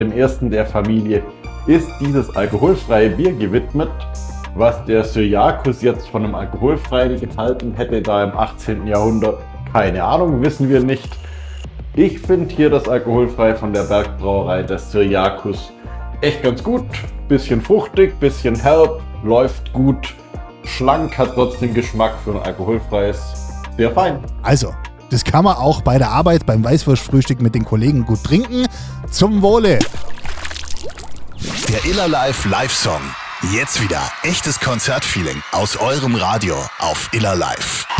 dem ersten der Familie ist dieses alkoholfreie Bier gewidmet. Was der Syriakus jetzt von einem alkoholfreien gehalten hätte, da im 18. Jahrhundert, keine Ahnung, wissen wir nicht. Ich finde hier das alkoholfrei von der Bergbrauerei des Syriakus echt ganz gut. Bisschen fruchtig, bisschen herb, läuft gut, schlank, hat trotzdem Geschmack für ein alkoholfreies. Sehr fein. Also, das kann man auch bei der Arbeit beim Weißwurstfrühstück mit den Kollegen gut trinken. Zum Wohle! Der Iller Live Live-Song. Jetzt wieder echtes Konzertfeeling aus eurem Radio auf Iller Live.